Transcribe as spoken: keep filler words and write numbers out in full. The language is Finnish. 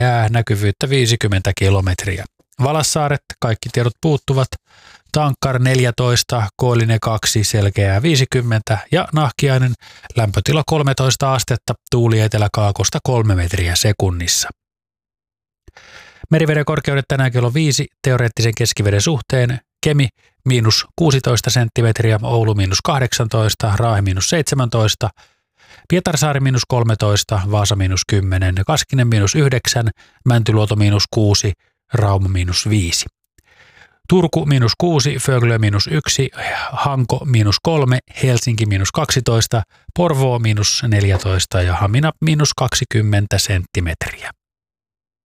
jää näkyvyyttä viisikymmentä kilometriä. Valassaaret, kaikki tiedot puuttuvat. Tankkar neljätoista, Koillinen kaksi, Selkeää viisikymmentä ja Nahkiainen lämpötila kolmetoista astetta, tuuli eteläkaakosta kolme metriä sekunnissa. Meriveden korkeudet tänään kello viisi teoreettisen keskiveden suhteen. Kemi miinus kuusitoista senttimetriä, Oulu miinus kahdeksantoista, Raahe miinus seitsemäntoista, Pietarsaari miinus kolmetoista, Vaasa miinus kymmenen, Kaskinen miinus yhdeksän, Mäntyluoto miinus kuusi, Rauma miinus viisi. Turku miinus kuusi, Föglö miinus yksi, Hanko miinus kolme, Helsinki miinus kaksitoista, Porvoo miinus neljätoista ja Hamina miinus kaksikymmentä senttimetriä.